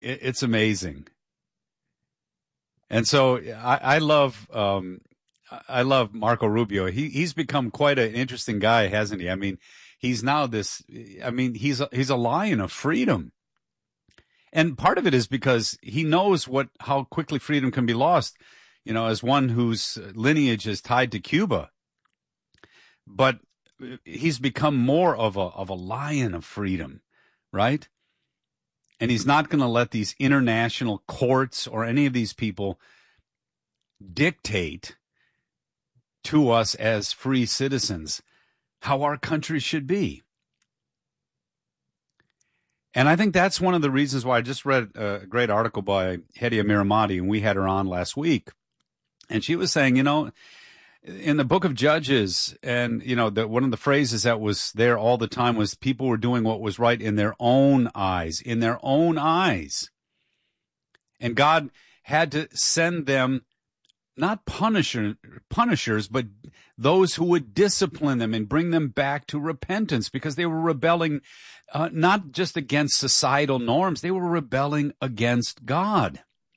It's amazing. And so I love Marco Rubio. He's become quite an interesting guy, hasn't he? I mean, he's now this. I mean, he's a lion of freedom, and part of it is because he knows how quickly freedom can be lost. You know, as one whose lineage is tied to Cuba, but he's become more of a lion of freedom, right? And he's not going to let these international courts or any of these people dictate to us as free citizens how our country should be. And I think that's one of the reasons why I just read a great article by Hedia Miramati, and we had her on last week. And she was saying, in the book of Judges, and, one of the phrases that was there all the time was people were doing what was right in their own eyes, And God had to send them not punishers, but those who would discipline them and bring them back to repentance because they were rebelling not just against societal norms, they were rebelling against God.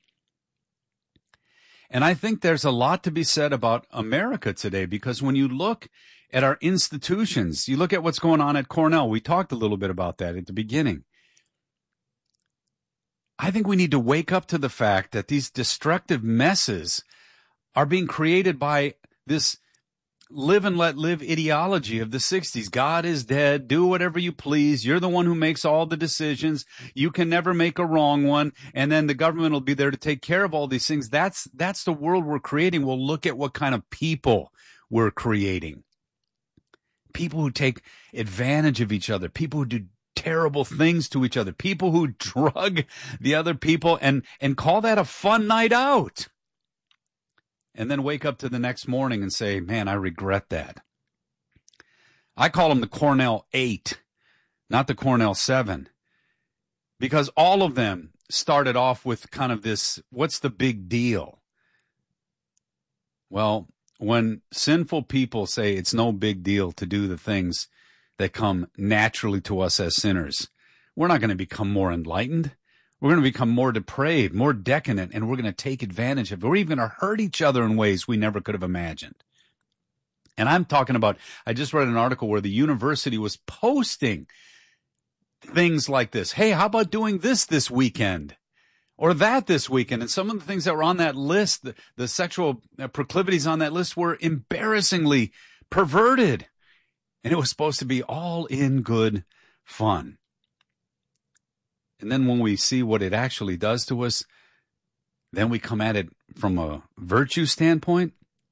And I think there's a lot to be said about America today because when you look at our institutions, you look at what's going on at Cornell. We talked a little bit about that at the beginning. I think we need to wake up to the fact that these destructive messes are being created by this live and let live ideology of the 60s. God is dead. Do whatever you please. You're the one who makes all the decisions. You can never make a wrong one. And then the government will be there to take care of all these things. That's the world we're creating. Well, look at what kind of people we're creating. People who take advantage of each other. People who do terrible things to each other. People who drug the other people and call that a fun night out. And then wake up to the next morning and say, man, I regret that. I call them the Cornell 8, not the Cornell 7, because all of them started off with kind of this, what's the big deal? Well, when sinful people say it's no big deal to do the things that come naturally to us as sinners, we're not going to become more enlightened. We're going to become more depraved, more decadent, and we're going to take advantage of it. We're even going to hurt each other in ways we never could have imagined. And I'm talking about, I just read an article where the university was posting things like this. Hey, how about doing this weekend? Or that this weekend? And some of the things that were on that list, the sexual proclivities on that list were embarrassingly perverted. And it was supposed to be all in good fun. And then when we see what it actually does to us, then we come at it from a virtue standpoint.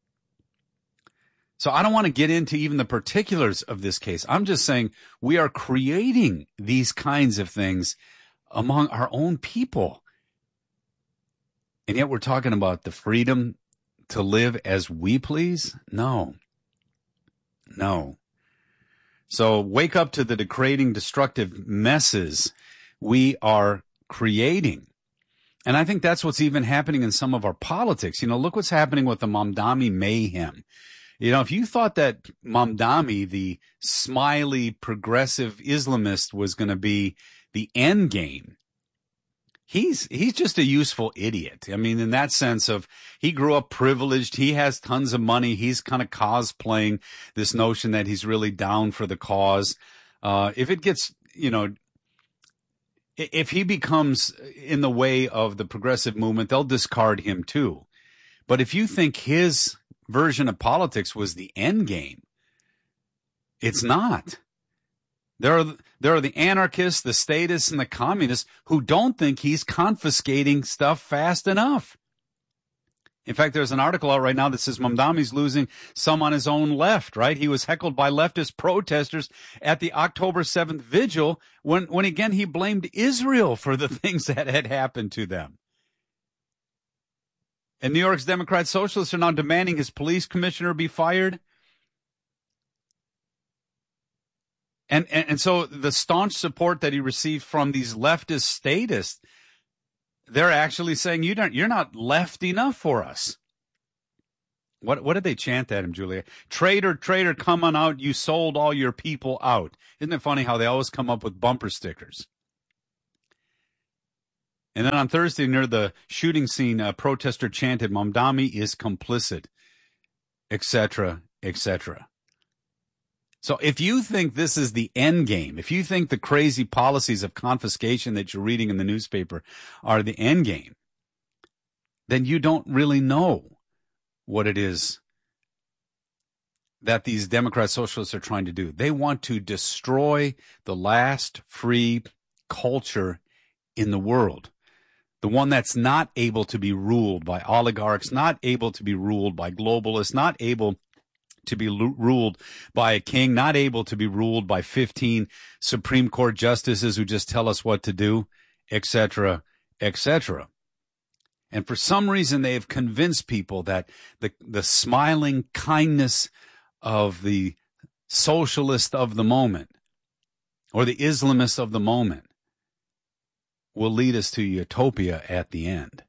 So I don't want to get into even the particulars of this case. I'm just saying we are creating these kinds of things among our own people. And yet we're talking about the freedom to live as we please? No. So wake up to the degrading, destructive messes we are creating. And I think that's what's even happening in some of our politics. Look what's happening with the Mamdani mayhem. If you thought that Mamdani, the smiley, progressive Islamist, was going to be the end game, he's just a useful idiot. I mean, in that sense of he grew up privileged. He has tons of money. He's kind of cosplaying this notion that he's really down for the cause. If it gets, if he becomes in the way of the progressive movement, they'll discard him too. But if you think his version of politics was the end game, it's not. There are the anarchists, the statists, and the communists who don't think he's confiscating stuff fast enough. In fact, there's an article out right now that says Mamdani's losing some on his own left, right? He was heckled by leftist protesters at the October 7th vigil when again he blamed Israel for the things that had happened to them. And New York's Democrat socialists are now demanding his police commissioner be fired. And so the staunch support that he received from these leftist statists, they're actually saying you're not left enough for us. What did they chant at him, Julia? Traitor, traitor, come on out. You sold all your people out. Isn't it funny how they always come up with bumper stickers? And then on Thursday, near the shooting scene, a protester chanted, Mamdani is complicit, etc., etc. So if you think this is the end game, if you think the crazy policies of confiscation that you're reading in the newspaper are the end game, then you don't really know what it is that these Democrat socialists are trying to do. They want to destroy the last free culture in the world, the one that's not able to be ruled by oligarchs, not able to be ruled by globalists, not able to be ruled by a king, not able to be ruled by 15 Supreme Court justices who just tell us what to do, etc., etc. And for some reason, they have convinced people that the smiling kindness of the socialist of the moment or the Islamist of the moment will lead us to utopia at the end.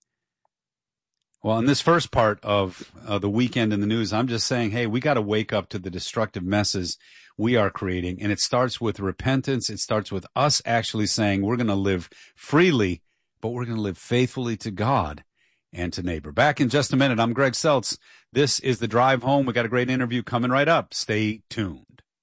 Well, in this first part of the weekend in the news, I'm just saying, hey, we got to wake up to the destructive messes we are creating. And it starts with repentance. It starts with us actually saying we're going to live freely, but we're going to live faithfully to God and to neighbor. Back in just a minute. I'm Greg Seltz. This is The Drive Home. We got a great interview coming right up. Stay tuned.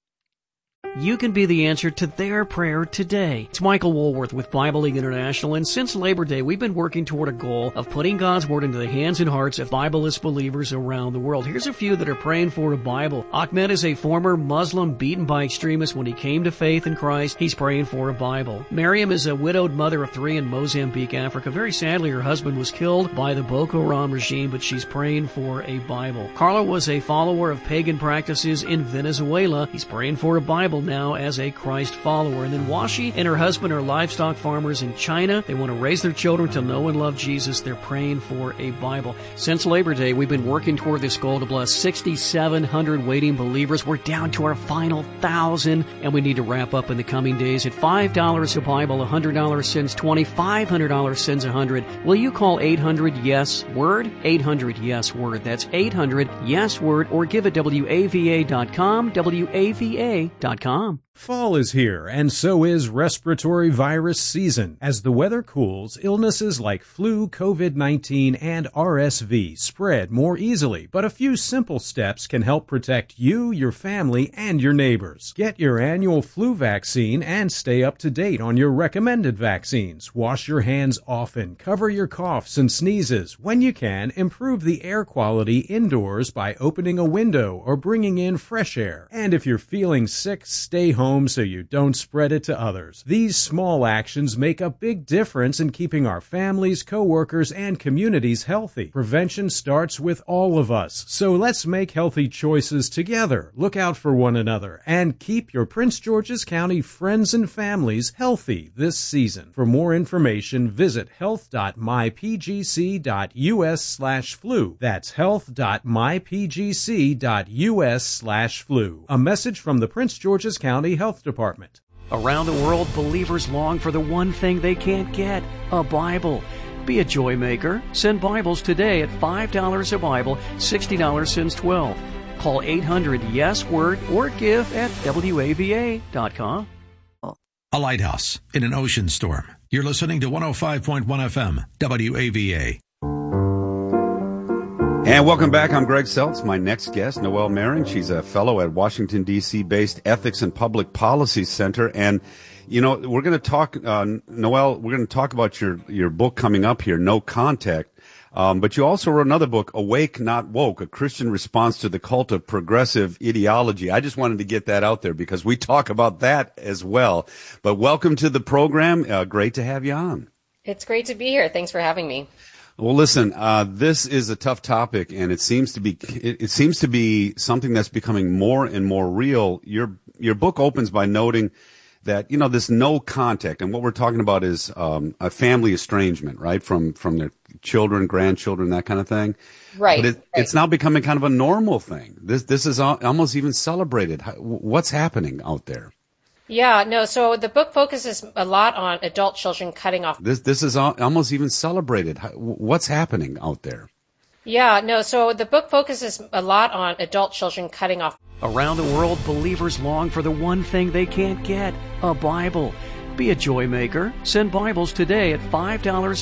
You can be the answer to their prayer today. It's Michael Woolworth with Bible League International, and since Labor Day, we've been working toward a goal of putting God's Word into the hands and hearts of Bibleless believers around the world. Here's a few that are praying for a Bible. Ahmed is a former Muslim beaten by extremists when he came to faith in Christ. He's praying for a Bible. Miriam is a widowed mother of 3 in Mozambique, Africa. Very sadly, her husband was killed by the Boko Haram regime, but she's praying for a Bible. Carla was a follower of pagan practices in Venezuela. He's praying for a Bible now as a Christ follower. And then Washi and her husband are livestock farmers in China. They want to raise their children to know and love Jesus. They're praying for a Bible. Since Labor Day, we've been working toward this goal to bless 6,700 waiting believers. We're down to our final 1,000, and we need to wrap up in the coming days. At $5 a Bible, $100 sends 20, $500 sends 100. Will you call 800-YES-WORD? 800-YES-WORD. That's 800-YES-WORD, or give at WAVA.com, WAVA.com. Fall is here, and so is respiratory virus season. As the weather cools, illnesses like flu, COVID-19, and RSV spread more easily, but a few simple steps can help protect you, your family, and your neighbors. Get your annual flu vaccine and stay up to date on your recommended vaccines. Wash your hands often, cover your coughs and sneezes. When you can, improve the air quality indoors by opening a window or bringing in fresh air. And if you're feeling sick, stay home so you don't spread it to others. These small actions make a big difference in keeping our families, coworkers, and communities healthy. Prevention starts with all of us, so let's make healthy choices together. Look out for one another and keep your Prince George's County friends and families healthy this season. For more information, visit health.mypgc.us/flu. That's health.mypgc.us/flu. A message from the Prince George's County Health Department. Around the world, believers long for the one thing they can't get, a Bible. Be a joy maker. Send Bibles today at $5 a Bible, $60 sends 12. Call 800-YES-WORD or give at WAVA.com. A lighthouse in an ocean storm. You're listening to 105.1 FM, WAVA. And welcome back. I'm Greg Seltz. My next guest, Noelle Marin. She's a fellow at Washington, D.C.-based Ethics and Public Policy Center. And, you know, we're going to talk, Noelle, we're going to talk about your book coming up here, No Contact. But you also wrote another book, Awake Not Woke, A Christian Response to the Cult of Progressive Ideology. I just wanted to get that out there because we talk about that as well. But welcome to the program. Great to have you on. It's great to be here. Thanks for having me. Well, listen, this is a tough topic, and it seems to be something that's becoming more and more real. Your book opens by noting that, you know, this no contact, and what we're talking about is a family estrangement, right, from their children, grandchildren, that kind of thing. Right. But it's now becoming kind of a normal thing. This is almost even celebrated. What's happening out there? Yeah, no, so the book focuses a lot on adult children cutting off. This is almost even celebrated. What's happening out there? Yeah, no, so the book focuses a lot on adult children cutting off. Around the world, believers long for the one thing they can't get, a Bible. Be a joy maker. Send Bibles today at $5